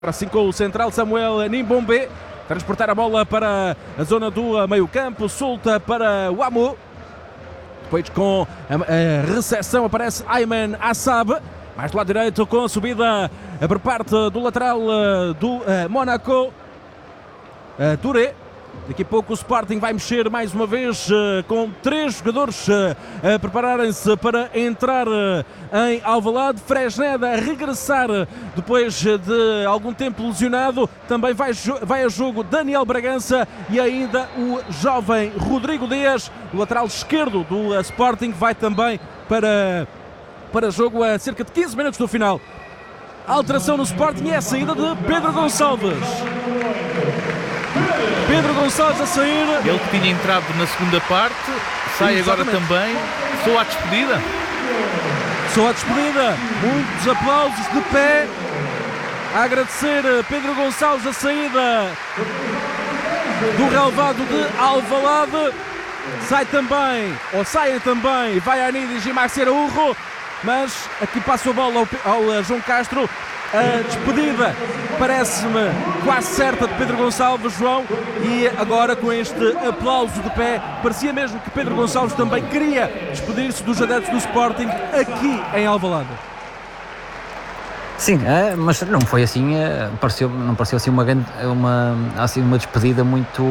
Assim com o central Samuel Nimbombe, transportar a bola para a zona do meio campo, solta para o Amu. Depois com a recepção aparece Ayman Assab, mais do lado direito com a subida por parte do lateral do Mónaco, Touré. Daqui a pouco o Sporting vai mexer mais uma vez com 3 jogadores a prepararem-se para entrar em Alvalade. Fresneda a regressar depois de algum tempo lesionado. Também vai a jogo Daniel Bragança e ainda o jovem Rodrigo Dias, o lateral esquerdo do Sporting, vai também para jogo a cerca de 15 minutos do final. A alteração no Sporting é a saída de Pedro Gonçalves. Pedro Gonçalves a sair. Ele que tinha entrado na segunda parte, sai agora também. Só à despedida. Só à despedida. Muitos aplausos de pé a agradecer Pedro Gonçalves a saída do relevado de Alvalade. Saem também Vaianidis e Maxi Araújo, mas aqui passa a bola ao João Castro. A despedida parece-me quase certa de Pedro Gonçalves, João, e agora com este aplauso de pé, parecia mesmo que Pedro Gonçalves também queria despedir-se dos adeptos do Sporting aqui em Alvalade. Sim, mas não foi assim, não pareceu assim uma despedida muito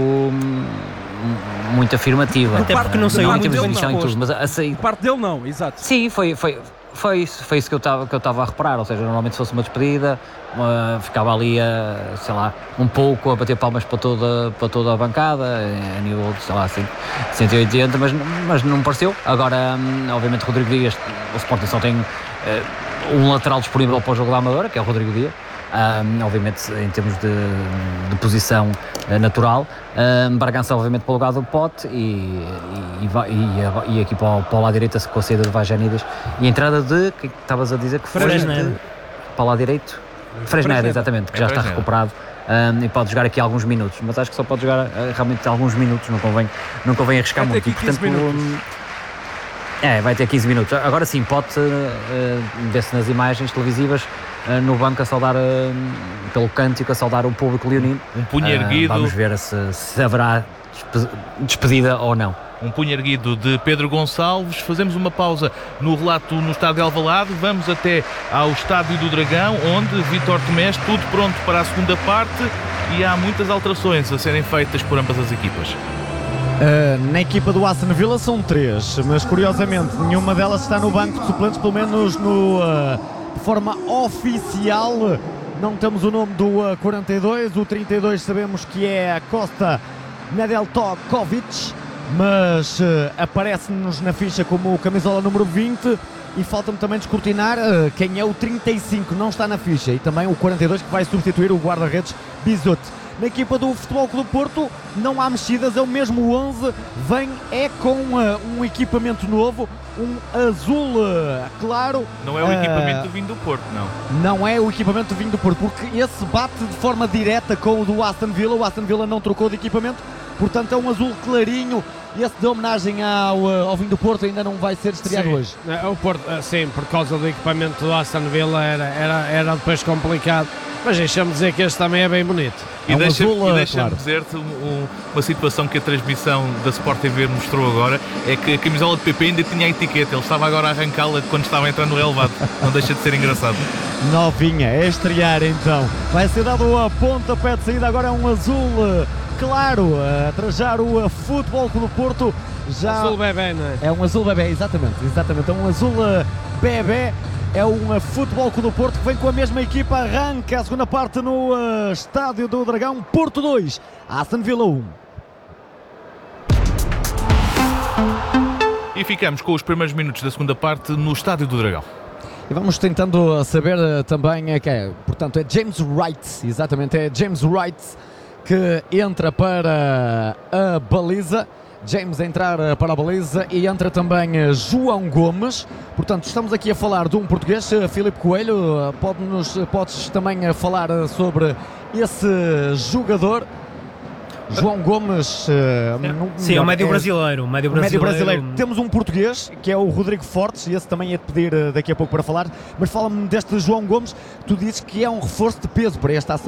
afirmativa. Até porque não saiu muito dele, não. Tudo, mas a sair... Parte dele não, exato. Sim, foi isso que eu estava a reparar, ou seja, normalmente se fosse uma despedida, ficava ali, sei lá, um pouco a bater palmas para toda a bancada, a nível de, sei lá, 180, mas não pareceu. Agora, obviamente, Rodrigo Dias, o Sporting só tem um lateral disponível para o jogo da Amadora, que é o Rodrigo Dias. Obviamente em termos de posição natural, Bragança obviamente para o lugar do Pote e aqui para o lado direito com a saída de Vaianidis e a entrada de, que estavas a dizer que foi para o lado direito, Fresneda, exatamente, que já está recuperado e pode jogar aqui alguns minutos, mas acho que só pode jogar realmente alguns minutos, não convém arriscar muito e, portanto, vai ter 15 minutos. Agora sim, Pote vê-se nas imagens televisivas no banco a saudar pelo cântico, a saudar o público leonino. Um punho erguido. Vamos ver se haverá despedida ou não. Um punho erguido de Pedro Gonçalves. Fazemos uma pausa no relato no estádio de Alvalade. Vamos até ao estádio do Dragão, onde Vítor Tomés, tudo pronto para a segunda parte, e há muitas alterações a serem feitas por ambas as equipas. Na equipa do Aston Villa são 3, mas curiosamente nenhuma delas está no banco de suplentes, pelo menos de forma oficial. Não temos o nome do 42, o 32 sabemos que é a Costa Nedeljkovic, mas aparece-nos na ficha como camisola número 20 e falta-me também descortinar quem é o 35, não está na ficha, e também o 42 que vai substituir o guarda-redes Bizot. Na equipa do Futebol Clube do Porto não há mexidas, é o mesmo 11, vem com um equipamento novo, um azul claro. Não é o equipamento vindo do Porto, não. Não é o equipamento vindo do Porto, porque esse bate de forma direta com o do Aston Villa. O Aston Villa não trocou de equipamento, portanto é um azul clarinho. E esse de homenagem ao vinho do Porto ainda não vai ser estreado hoje. O Porto, sim, por causa do equipamento do Aston Villa era depois complicado. Mas deixa-me dizer que este também é bem bonito. E deixa-me claro, dizer-te uma situação que a transmissão da Sport TV mostrou agora, é que a camisola de PP ainda tinha a etiqueta, ele estava agora a arrancá-la quando estava a entrar no relevado. Não deixa de ser engraçado. Novinha, é estrear então. Vai ser dado a pontapé de saída, agora é um azul claro, a trajar o Futebol Clube do Porto. Azul bebê, não é? É um azul bebê, exatamente, é um azul bebê. É um Futebol Clube do Porto que vem com a mesma equipa, arranca a segunda parte no estádio do Dragão. Porto 2, Aston Villa 1. E ficamos com os primeiros minutos da segunda parte no estádio do Dragão. E vamos tentando saber também portanto é James Wright, exatamente, é James Wright que entra para a baliza. James a entrar para a baliza e entra também João Gomes. Portanto, estamos aqui a falar de um português, Filipe Coelho. Podes também falar sobre esse jogador? João Gomes. Sim, o médio brasileiro. Médio brasileiro. Temos um português, que é o Rodrigo Fortes, e esse também ia-te pedir daqui a pouco para falar, mas fala-me deste João Gomes, tu dizes que é um reforço de peso para esta